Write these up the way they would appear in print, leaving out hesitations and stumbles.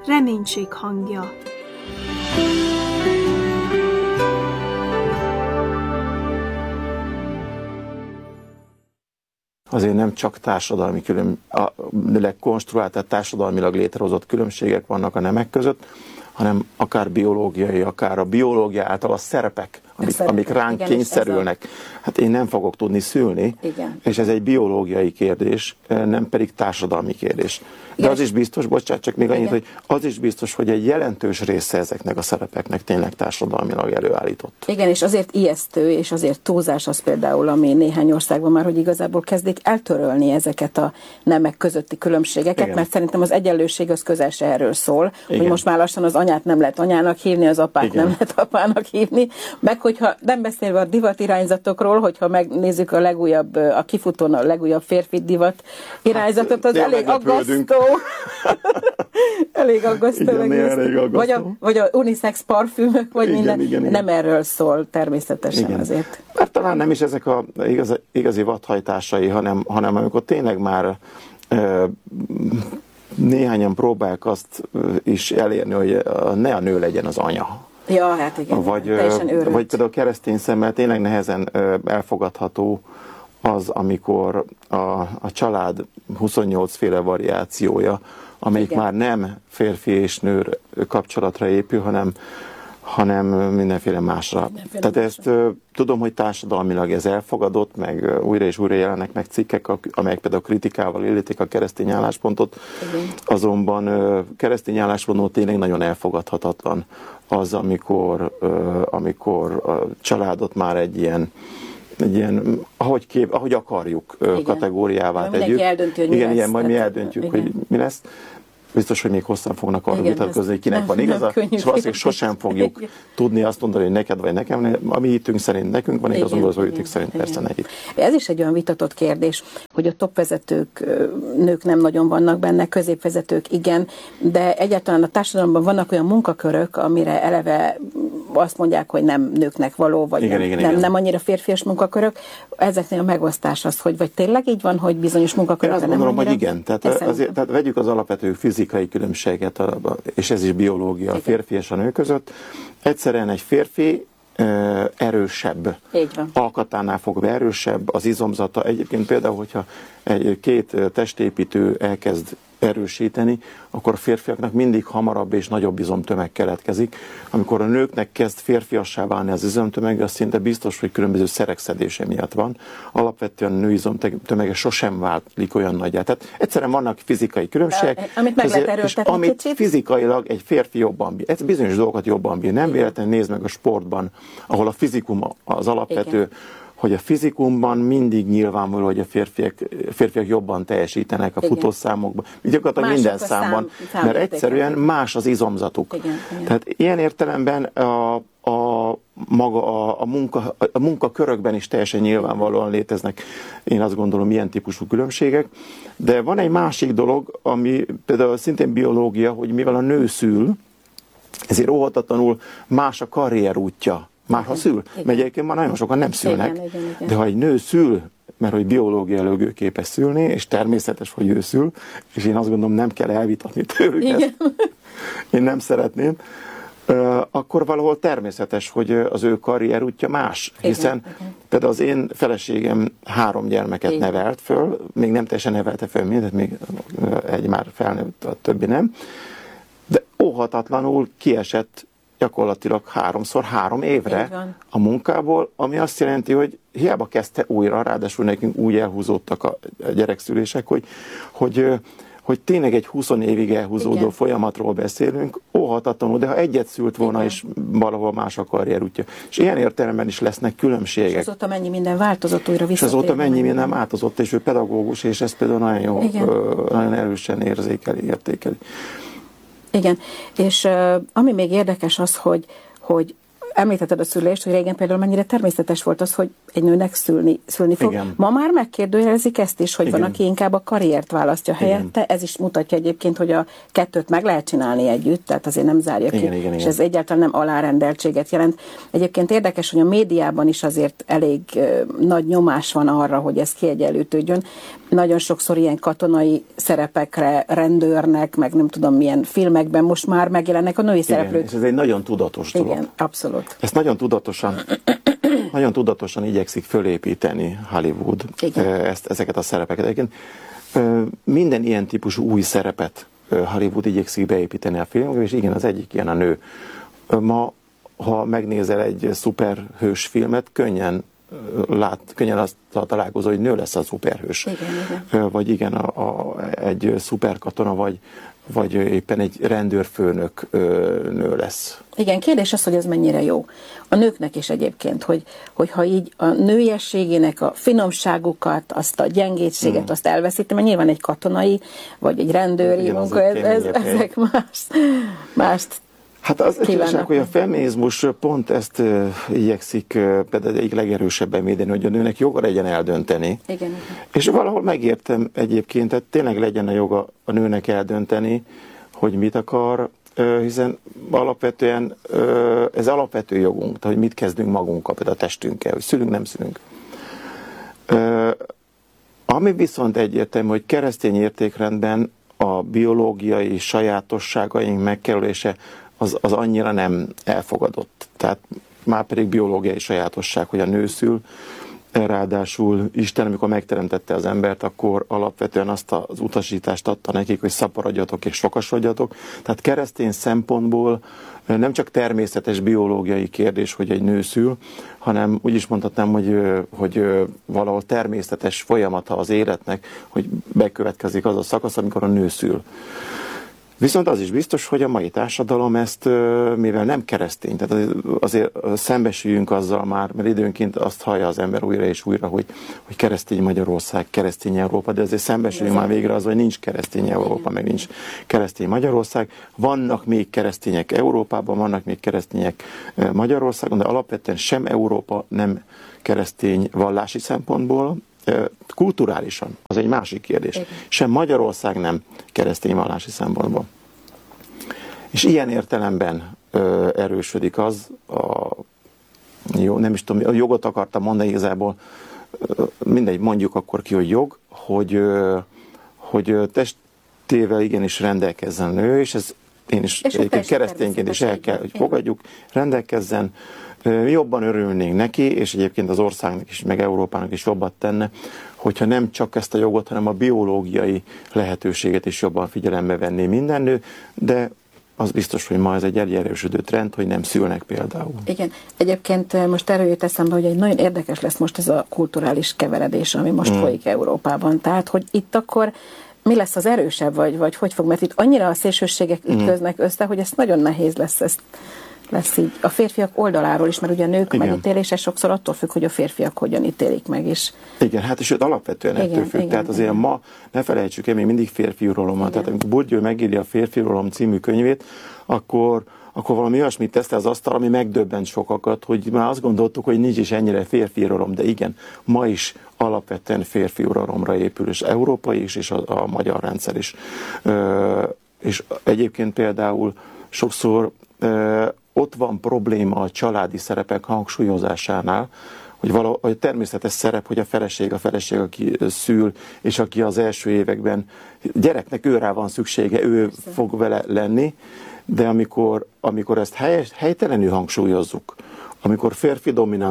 reménység hangja. Azért nem csak társadalmi konstruált, tehát társadalmilag létrehozott különbségek vannak a nemek között, hanem akár biológiai, akár a biológia által a szerepek, amik ránk kényszerülnek. Hát én nem fogok tudni szülni, és ez egy biológiai kérdés, nem pedig társadalmi kérdés. De az is biztos, bocsánat, csak még annyit, hogy az is biztos, hogy egy jelentős része ezeknek a szerepeknek tényleg társadalmilag előállított. Igen, és azért ijesztő, és azért túlzás az például, ami néhány országban már, hogy igazából kezdik eltörölni ezeket a nemek közötti különbségeket, mert szerintem az egyenlőség az közel se erről szól, hogy most már lassan az anyát nem lehet anyának hívni, az apát nem lehet apának hívni, meg hogyha nem beszélve a divat irányzatokról, hogyha megnézzük a legújabb, a kifutón a legújabb férfi divat irányzatot, az elég aggasztó. Elég aggasztó. Vagy a unisex parfümök, vagy minden. Nem erről szól természetesen azért. Hát talán nem is ezek a igazi vadhajtásai, hanem amikor tényleg már néhányan próbálják azt is elérni, hogy ne a nő legyen az anya. Ja, hát igen. Vagy például keresztény szemmel tényleg nehezen elfogadható az, amikor a család 28 féle variációja, amelyik már nem férfi és nő kapcsolatra épül, hanem mindenféle másra. Tehát ezt tudom, hogy társadalmilag ez elfogadott, meg újra és újra jelennek meg cikkek, amelyek például kritikával illítik a keresztény álláspontot, azonban keresztény álláspontot tényleg nagyon elfogadhatatlan az, amikor a családot már egy ilyen ahogy akarjuk kategóriává tegyük. Igen, majd mi eldöntjük, hogy mi lesz. Biztos, hogy még hosszan fognak arról vitatkozni, hogy kinek van igaza, és valószínűleg sosem fogjuk tudni azt mondani, hogy neked vagy nekem, a mi hitünk szerint nekünk van igazunk, az ő hitük szerint persze nekik. Ez is egy olyan vitatott kérdés, hogy a topvezetők, nők nem nagyon vannak benne, középvezetők igen, de egyáltalán a társadalomban vannak olyan munkakörök, amire eleve azt mondják, hogy nem nőknek való, vagy nem annyira férfias munkakörök. Ezeknél a megosztás az, hogy vagy tényleg így van, hogy bizonyos munkakörök nem annyira. Hogy igen, tehát vegyük az alapvető fizikai különbséget, és ez is biológia a férfi és a nő között. Egyszerűen egy férfi erősebb, alkatánál fogva erősebb, az izomzata. Egyébként például, hogyha két testépítő elkezd erősíteni, akkor a férfiaknak mindig hamarabb és nagyobb izomtömeg keletkezik. Amikor a nőknek kezd férfiassá válni az izomtömeg, az szinte biztos, hogy különböző szeregszedése miatt van. Alapvetően a nő izomtömege sosem válik olyan nagyjá. Tehát egyszerűen vannak fizikai különbségek, amit meg lehet erőltetni amit fizikailag egy férfi jobban bír. Ez bizonyos dolgokat jobban bír. Nem véletlenül nézd meg a sportban, ahol a fizikum az alapvető, hogy a fizikumban mindig nyilvánvaló, hogy a férfiak jobban teljesítenek a futószámokban, gyakorlatilag minden számban, mert egyszerűen más az izomzatuk. Tehát ilyen értelemben a munkakörökben is teljesen nyilvánvalóan léteznek, én azt gondolom, ilyen típusú különbségek. De van egy másik dolog, ami például szintén biológia, hogy mivel a nő szül, ezért óhatatlanul más a karrier útja. Már ha szül, mert egyébként már nagyon sokan nem szülnek, de ha egy nő szül, mert hogy biológiailag ő képes szülni, és természetes, hogy ő szül, és én azt gondolom, nem kell elvitatni tőlük ezt. Én nem szeretném, akkor valahol természetes, hogy az ő karrierútja más. Hiszen például az én feleségem 3 gyermeket nevelt föl, még nem teljesen nevelte föl mindet, még egy már felnőtt, a többi nem, de óhatatlanul kiesett gyakorlatilag 3 évre a munkából, ami azt jelenti, hogy hiába kezdte újra, ráadásul nekünk úgy elhúzódtak a gyerekszülések, hogy tényleg egy 20 évig elhúzódó folyamatról beszélünk, óhatatlanul, de ha egyet szült volna, és valahol más a karrierútja. És ilyen értelemben is lesznek különbségek. És azóta mennyi minden változott újra visszatérve. És azóta mennyi minden változott, és ő pedagógus, és ezt például nagyon erősen értékeli. Igen, és ami még érdekes az, hogy említetted a szülést, hogy régen például mennyire természetes volt az, hogy egy nőnek szülni fog. Igen. Ma már megkérdőjelezik ezt is, hogy Igen. van, aki inkább a karriert választja helyette. Igen. Ez is mutatja egyébként, hogy a kettőt meg lehet csinálni együtt, tehát azért nem zárja ki. Igen. És ez egyáltalán nem alárendeltséget jelent. Egyébként érdekes, hogy a médiában is azért elég nagy nyomás van arra, hogy ez kiegyenlítődjön. Nagyon sokszor ilyen katonai szerepekre, rendőrnek, meg nem tudom milyen filmekben most már megjelennek a női szereplők. És ez egy nagyon tudatos dolog. Igen, abszolút. Ezt nagyon tudatosan igyekszik fölépíteni Hollywood, ezeket a szerepeket. Egyébként minden ilyen típusú új szerepet Hollywood igyekszik beépíteni a filmbe, és igen, az egyik ilyen a nő. Ma, ha megnézel egy szuperhős filmet, könnyen azt találkozol, hogy nő lesz a szuperhős. Igen. Vagy igen, egy szuperkatona, vagy éppen egy rendőrfőnök nő lesz. Igen, kérdés az, hogy ez mennyire jó. A nőknek is egyébként, hogyha így a nőiességének a finomságukat, azt a gyengétséget, azt elveszíti, mert nyilván egy katonai, vagy egy rendőri munka, ezek mást Hát az igazság, hogy a feminizmus pont ezt igyekszik például egyik legerősebben védeni, hogy a nőnek joga legyen eldönteni. Igen. És valahol megértem egyébként, tehát tényleg legyen a joga a nőnek eldönteni, hogy mit akar, hiszen alapvetően ez alapvető jogunk, hogy mit kezdünk magunkkal, például a testünkkel, hogy szülünk, nem szülünk. Ami viszont egyértelmű, hogy keresztény értékrendben a biológiai sajátosságaink megkerülése az annyira nem elfogadott. Tehát már pedig biológiai sajátosság, hogy a nő szül, ráadásul Isten, amikor megteremtette az embert, akkor alapvetően azt az utasítást adta nekik, hogy szaporodjatok és sokasodjatok. Tehát keresztény szempontból nem csak természetes biológiai kérdés, hogy egy nő szül, hanem úgy is mondhatnám, hogy valahol természetes folyamata az életnek, hogy bekövetkezik az a szakasz, amikor a nő szül. Viszont az is biztos, hogy a mai társadalom ezt, mivel nem keresztény, tehát azért szembesüljünk azzal már, mert időnként azt hallja az ember újra és újra, hogy keresztény Magyarország, keresztény Európa, de azért szembesüljünk már végre azzal, hogy nincs keresztény Európa, meg nincs keresztény Magyarország. Vannak még keresztények Európában, vannak még keresztények Magyarországon, de alapvetően sem Európa nem keresztény vallási szempontból, kulturálisan, az egy másik kérdés. Sem Magyarország nem keresztény vallási szempontból. És ilyen értelemben erősödik az, nem is tudom, a jogot akartam mondani igazából, mindegy, mondjuk akkor ki, hogy jog, hogy testével igenis rendelkezzen nő, és ez én is keresztényként is el kell, hogy fogadjuk, rendelkezzen, jobban örülnénk neki, és egyébként az országnak is, meg Európának is jobbat tenne, hogyha nem csak ezt a jogot, hanem a biológiai lehetőséget is jobban figyelembe venné minden nő, de az biztos, hogy ma ez egy erősödő trend, hogy nem szülnek például. Igen, egyébként most erről jött eszembe, hogy egy nagyon érdekes lesz most ez a kulturális keveredés, ami most folyik Európában. Tehát, hogy itt akkor mi lesz az erősebb, vagy hogy fog, mert itt annyira a szélsőségek ütköznek össze, hogy ez nagyon nehéz lesz így a férfiak oldaláról is, mert ugye a nők megítélése sokszor attól függ, hogy a férfiak hogyan ítélik meg is. Igen, hát és alapvetően ettől függ. Tehát azért ma ne felejtsük el, még mindig férfi uralom van. Tehát amikor Bourdieu megírja a Férfi uralom című könyvét, akkor valami olyasmit tesz le az asztal, ami megdöbbent sokakat, hogy már azt gondoltuk, hogy nincs is ennyire férfi uralom, de igen, ma is alapvetően férfi uralomra épül, és európai is, és a magyar rendszer is. És egyébként például sokszor ott van probléma a családi szerepek hangsúlyozásánál, hogy természetes szerep, hogy a feleség, aki szül, és aki az első években gyereknek őrá van szüksége, ő fog vele lenni, de amikor ezt helytelenül hangsúlyozzuk, amikor férfi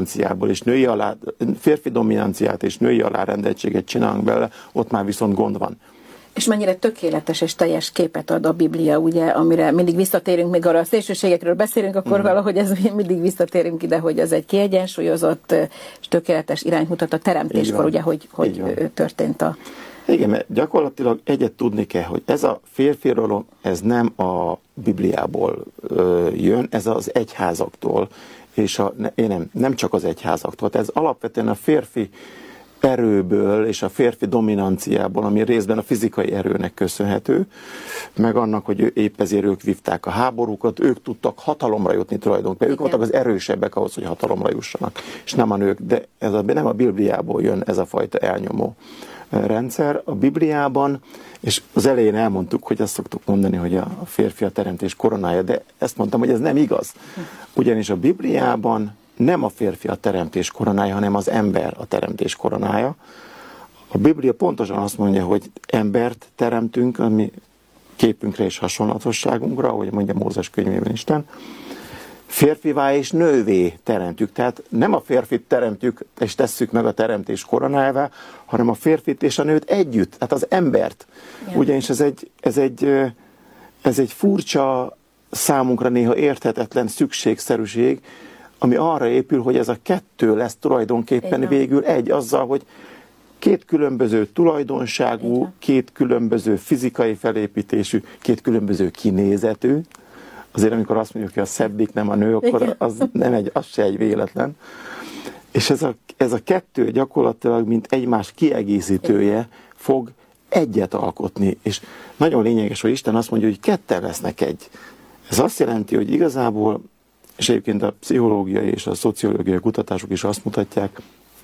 dominanciát és női alárendeltséget csinálunk bele, ott már viszont gond van. És mennyire tökéletes és teljes képet ad a Biblia, ugye, amire mindig visszatérünk, még arra a szélsőségekről beszélünk, akkor valahogy ez mindig visszatérünk ide, hogy az egy kiegyensúlyozott és tökéletes irányt mutat a teremtéskor, ugye, hogy történt a... Igen, mert gyakorlatilag egyet tudni kell, hogy ez a férfiuralom, ez nem a Bibliából jön, ez az egyházaktól, és nem csak az egyházaktól. Ez alapvetően a férfi erőből és a férfi dominanciából, ami részben a fizikai erőnek köszönhető, meg annak, hogy épp ezért ők vívták a háborúkat, ők tudtak hatalomra jutni tulajdonképpen, ők voltak az erősebbek ahhoz, hogy hatalomra jussanak, és nem a nők, de nem a Bibliából jön ez a fajta elnyomó rendszer. A Bibliában, és az elején elmondtuk, hogy azt szoktuk mondani, hogy a férfi a teremtés koronája, de ezt mondtam, hogy ez nem igaz. Ugyanis a Bibliában nem a férfi a teremtés koronája, hanem az ember a teremtés koronája. A Biblia pontosan azt mondja, hogy embert teremtünk, ami képünkre és hasonlatosságunkra, ahogy mondja Mózes könyvében Isten, férfivá és nővé teremtjük. Tehát nem a férfit teremtjük és tesszük meg a teremtés koronájává, hanem a férfit és a nőt együtt, tehát az embert. Ja. Ugyanis ez egy furcsa, számunkra néha érthetetlen szükségszerűség, ami arra épül, hogy ez a kettő lesz tulajdonképpen végül egy, azzal, hogy két különböző tulajdonságú, két különböző fizikai felépítésű, két különböző kinézetű. Azért amikor azt mondjuk, hogy a szebbik nem a nő, akkor az se egy véletlen. És ez a kettő gyakorlatilag, mint egymás kiegészítője fog egyet alkotni. És nagyon lényeges, hogy Isten azt mondja, hogy ketten lesznek egy. Ez azt jelenti, hogy igazából, és egyébként a pszichológiai és a szociológiai kutatások is azt mutatják,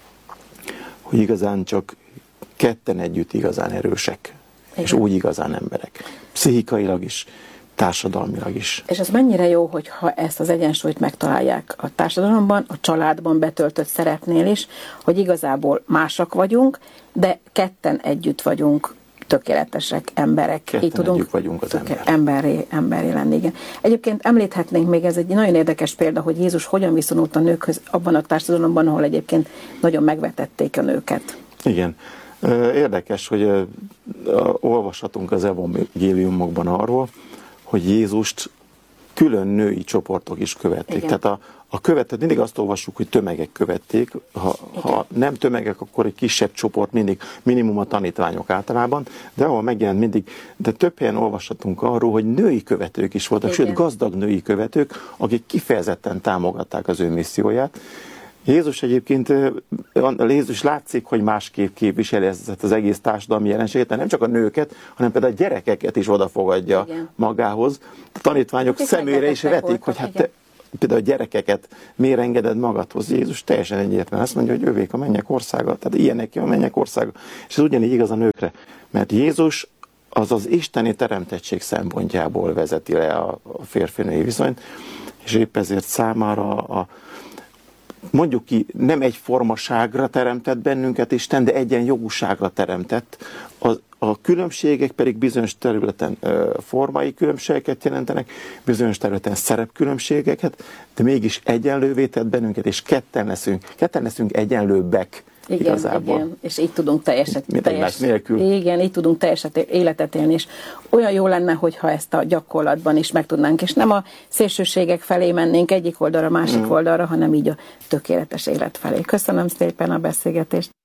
hogy igazán csak ketten együtt igazán erősek, és úgy igazán emberek. Pszichikailag is, társadalmilag is. És ez mennyire jó, hogyha ezt az egyensúlyt megtalálják a társadalomban, a családban betöltött szerepnél is, hogy igazából másak vagyunk, de ketten együtt vagyunk tökéletesek emberek. Ketten így tudunk vagyunk az emberi lenni. Igen. Egyébként említhetnénk még, ez egy nagyon érdekes példa, hogy Jézus hogyan viszonyult a nőkhöz abban a társadalomban, ahol egyébként nagyon megvetették a nőket. Igen. Érdekes, hogy olvashatunk az evangéliumokban arról, hogy Jézust külön női csoportok is követték. Igen. Tehát mindig azt olvassuk, hogy tömegek követték. Ha nem tömegek, akkor egy kisebb csoport, mindig minimum a tanítványok általában, de ahol megjelent mindig, de több helyen olvashatunk arról, hogy női követők is voltak, sőt gazdag női követők, akik kifejezetten támogatták az ő misszióját. Jézus egyébként, Jézus látszik, hogy másképp képviseli ezt az egész társadalmi jelenséget, de nem csak a nőket, hanem például a gyerekeket is odafogadja magához. A tanítványok szemére is vetik, hogy hát te, például a gyerekeket miért engeded magadhoz. Jézus teljesen egyértelműen azt mondja, hogy övék a mennyek országa, tehát ilyenek a mennyek országa. És ez ugyanígy igaz a nőkre, mert Jézus az isteni teremtettség szempontjából vezeti le a férfi-női viszonyt, és épp ezért számára mondjuk ki, nem egyformaságra teremtett bennünket Isten, de egyenjogúságra teremtett. A különbségek pedig bizonyos területen formai különbségeket jelentenek, bizonyos területen szerepkülönbségeket, de mégis egyenlővé tett bennünket, és ketten leszünk egyenlőbbek. Igen, és így tudunk így tudunk teljes életet élni, és olyan jó lenne, hogyha ezt a gyakorlatban is meg tudnánk, és nem a szélsőségek felé mennénk egyik oldalra, másik oldalra, hanem így a tökéletes élet felé. Köszönöm szépen a beszélgetést.